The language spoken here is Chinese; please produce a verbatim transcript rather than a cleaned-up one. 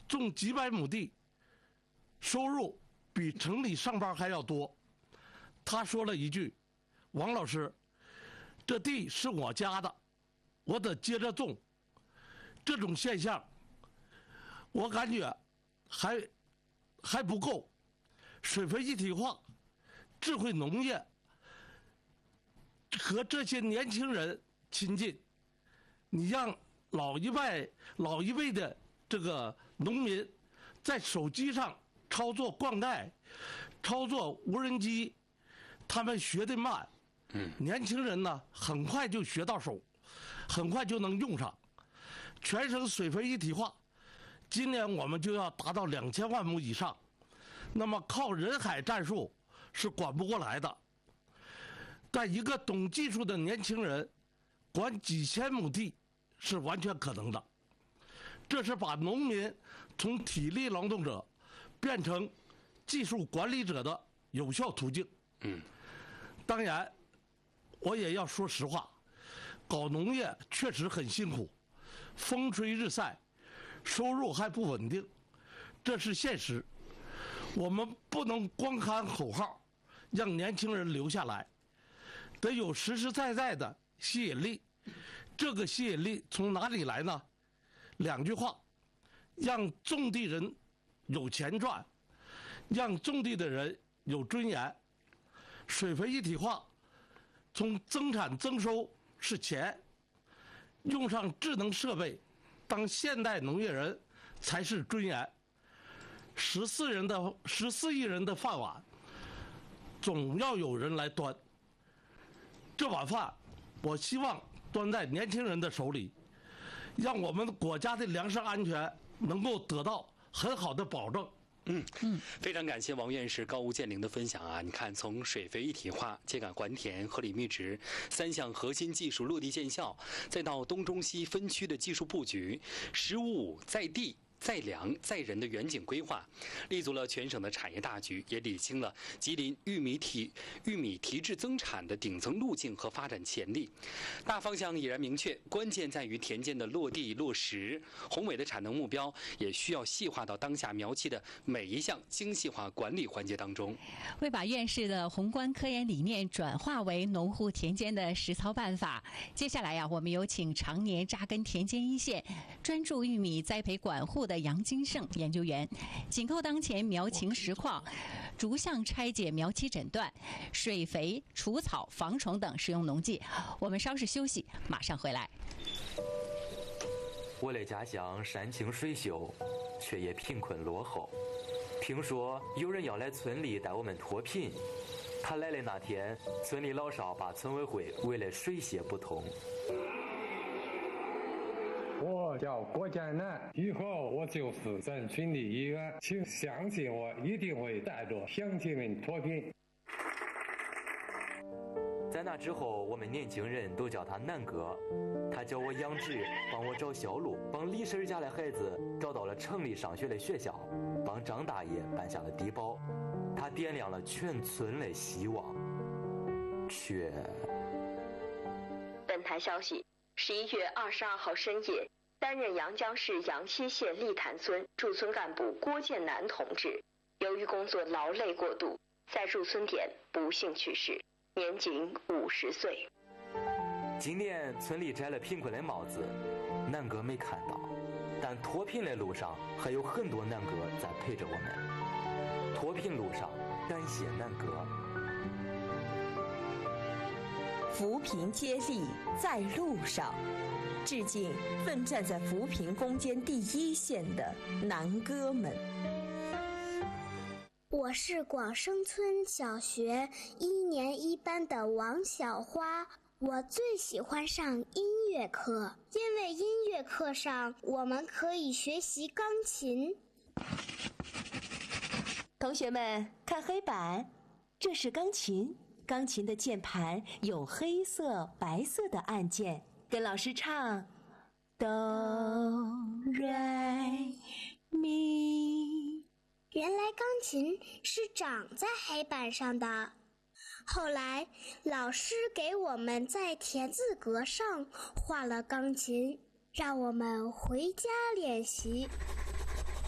种几百亩地，收入比城里上班还要多。他说了一句：“王老师，这地是我家的，我得接着种。”这种现象，我感觉还还不够。水肥一体化、智慧农业和这些年轻人亲近，你让老一辈老一辈的这个农民在手机上操作灌溉、操作无人机，他们学得慢。嗯，年轻人呢，很快就学到手，很快就能用上。全省水肥一体化，今年我们就要达到两千万亩以上。那么靠人海战术是管不过来的，但一个懂技术的年轻人管几千亩地是完全可能的。这是把农民从体力劳动者变成技术管理者的有效途径。嗯，当然，我也要说实话，搞农业确实很辛苦，风吹日晒，收入还不稳定，这是现实。我们不能光喊口号，让年轻人留下来，得有实实在在的吸引力。这个吸引力从哪里来呢？两句话：让种地人有钱赚，让种地的人有尊严。水肥一体化从增产增收是钱，用上智能设备当现代农业人才是尊严。十四人的十四亿人的饭碗，总要有人来端。这碗饭，我希望端在年轻人的手里，让我们国家的粮食安全能够得到很好的保证。 嗯嗯，非常感谢王院士高屋建瓴的分享啊！你看，从水肥一体化、秸秆还田、合理育植三项核心技术落地见效，再到东中西分区的技术布局，十五五在地、在粮在人的远景规划，立足了全省的产业大局，也理清了吉林玉米体玉米提质增产的顶层路径和发展潜力。大方向已然明确，关键在于田间的落地落实。宏伟的产能目标也需要细化到当下苗期的每一项精细化管理环节当中。 为把院士的宏观科研理念转化为农户田间的实操办法，接下来呀、啊，我们有请常年扎根田间一线、专注玉米栽培管护的杨金胜研究员，紧扣当前苗情实况，逐项拆解苗期诊断、水肥、除草、防虫等实用农技。我们稍事休息，马上回来。 我的家乡山清水秀，却也贫困落后。听说有人要来村里带我们脱贫，他来的那天，村里老少把村委会围得水泄不通。 我叫郭建南，以后我就是咱村的一员，请相信我，一定会带着乡亲们脱贫。 在那之后，我们年轻人都叫他南哥。他教我养殖，帮我找销路，帮李婶家的孩子找到了城里上学的学校，帮张大爷办下了低保。他点亮了全村的希望，却…… 本台消息：十一月二十二号深夜，担任阳江市阳西县立潭村驻村干部郭建南同志，由于工作劳累过度，在驻村点不幸去世，年仅五十岁。 今年村里摘了贫困的帽子，南哥没看到，但脱贫的路上还有很多南哥在陪着我们。脱贫路上，感谢南哥。 扶贫接力在路上，致敬奋战在扶贫攻坚第一线的南哥们。 我是广生村小学一年一班的王小花，我最喜欢上音乐课，因为音乐课上我们可以学习钢琴。 同学们，看黑板，这是钢琴。钢琴的键盘有黑色、白色的按键，跟老师唱哆来咪。 原来钢琴是长在黑板上的。后来老师给我们在田字格上画了钢琴，让我们回家练习。